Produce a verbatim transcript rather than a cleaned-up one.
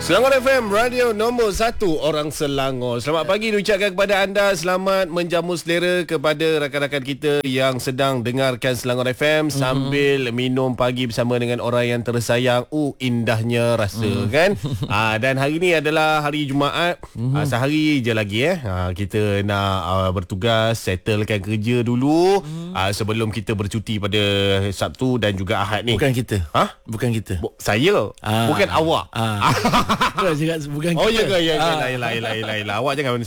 Selangor F M, radio nombor satu orang Selangor. Selamat pagi diucapkan kepada anda. Selamat menjamu selera kepada rakan-rakan kita yang sedang dengarkan Selangor F M mm-hmm. sambil minum pagi bersama dengan orang yang tersayang. Uh, indahnya rasa mm. kan. ah, Dan hari ni adalah hari Jumaat. mm-hmm. ah, Sehari je lagi eh ah, kita nak ah, bertugas, settlekan kerja dulu mm. ah, sebelum kita bercuti pada Sabtu dan juga Ahad ni. Bukan kita. Ha? Bukan kita. Bu- Saya ah. Bukan awak. Ah. Bukan, bukan Oh kita. ya ke? Ya ke? Ah. Yelah, yelah, yelah, yelah. Awak jangan